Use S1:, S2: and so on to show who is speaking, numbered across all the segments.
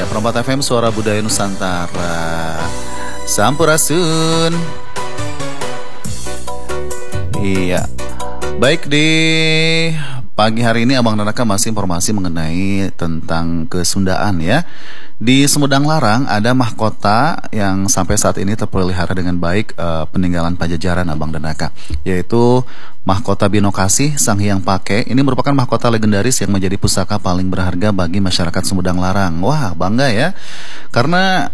S1: Perempat FM Suara Budaya Nusantara. Sampurasun. Iya. Baik, di pagi hari ini Abang Nanaka masih informasi mengenai tentang kesundaan ya. Di Sumedang Larang ada mahkota yang sampai saat ini terpelihara dengan baik peninggalan Pajajaran Abang Nanaka, yaitu mahkota Binokasih Sang Hyang Pake. Ini merupakan mahkota legendaris yang menjadi pusaka paling berharga bagi masyarakat Sumedang Larang. Wah, bangga ya. Karena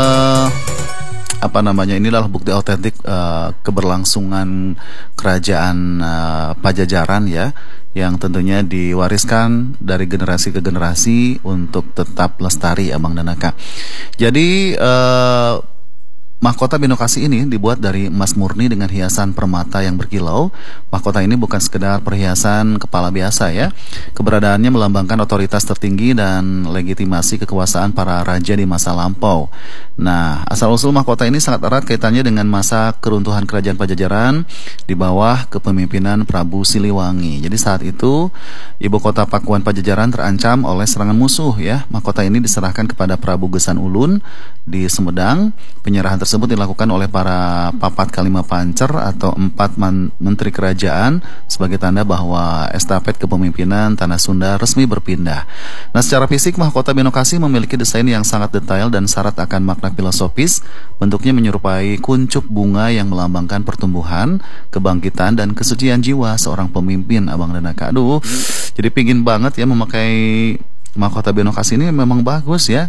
S1: inilah bukti otentik keberlangsungan kerajaan Pajajaran ya, yang tentunya diwariskan dari generasi ke generasi untuk tetap lestari Abang Nanaka. Jadi mahkota Binokasih ini dibuat dari emas murni dengan hiasan permata yang berkilau. Mahkota ini bukan sekedar perhiasan kepala biasa ya. Keberadaannya melambangkan otoritas tertinggi dan legitimasi kekuasaan para raja di masa lampau. Nah, asal-usul mahkota ini sangat erat kaitannya dengan masa keruntuhan kerajaan Pajajaran di bawah kepemimpinan Prabu Siliwangi. Jadi saat itu ibu kota Pakuan Pajajaran terancam oleh serangan musuh ya. Mahkota ini diserahkan kepada Prabu Gesan Ulun di Sumedang. Penyerahan tersebut dilakukan oleh para papat kalima pancer atau 4 menteri kerajaan sebagai tanda bahwa estafet kepemimpinan tanah Sunda resmi berpindah. Nah, secara fisik mahkota Binokasih memiliki desain yang sangat detail dan syarat akan makna filosofis. Bentuknya menyerupai kuncup bunga yang melambangkan pertumbuhan, kebangkitan dan kesucian jiwa seorang pemimpin Abang Nanaka. Aduh, jadi pingin banget ya memakai mahkota Binokasih ini, memang bagus ya.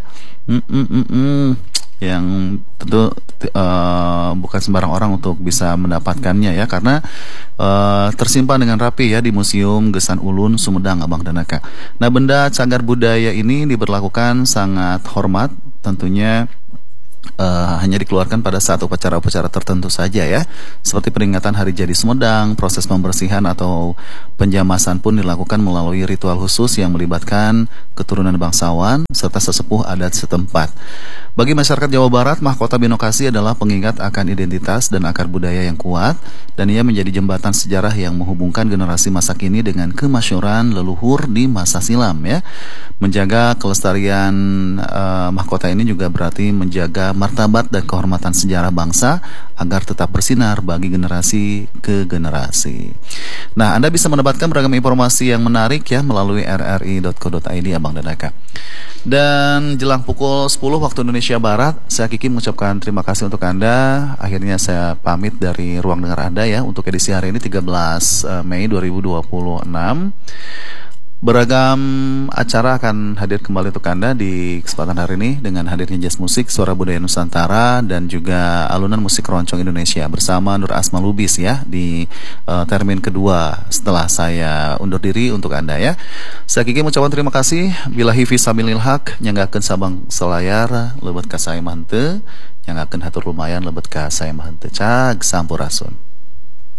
S1: Yang tentu bukan sembarang orang untuk bisa mendapatkannya ya, karena tersimpan dengan rapi ya di Museum Gesan Ulun Sumedang Abang Nanaka. Nah, benda cagar budaya ini diberlakukan sangat hormat, tentunya hanya dikeluarkan pada saat upacara-upacara tertentu saja ya, seperti peringatan Hari Jadi Sumedang. Proses pembersihan atau penjamasan pun dilakukan melalui ritual khusus yang melibatkan keturunan bangsawan serta sesepuh adat setempat. Bagi masyarakat Jawa Barat, mahkota Binokasih adalah pengingat akan identitas dan akar budaya yang kuat, dan ia menjadi jembatan sejarah yang menghubungkan generasi masa kini dengan kemasyhuran leluhur di masa silam ya. Menjaga kelestarian mahkota ini juga berarti menjaga martabat dan kehormatan sejarah bangsa agar tetap bersinar bagi generasi ke generasi. Nah, Anda bisa mendapatkan beragam informasi yang menarik ya melalui rri.co.id Abang Nanaka. Dan jelang pukul 10 waktu Indonesia Barat, saya Kiki mengucapkan terima kasih untuk Anda. Akhirnya saya pamit dari ruang dengar Anda ya untuk edisi hari ini 13 Mei 2026. Beragam acara akan hadir kembali untuk Anda di kesempatan hari ini dengan hadirnya jazz musik Suara Budaya Nusantara dan juga alunan musik roncong Indonesia bersama Nur Asma Lubis ya di termin kedua setelah saya undur diri untuk Anda ya. Saya Kiki mengucapkan terima kasih. Billahi fisabilil haq, nyanggakeun sabang selayar lebet ka sae mah henteu, nyanggakeun hatur lumayan lebet ka sae mah henteu. Cag sampurasun.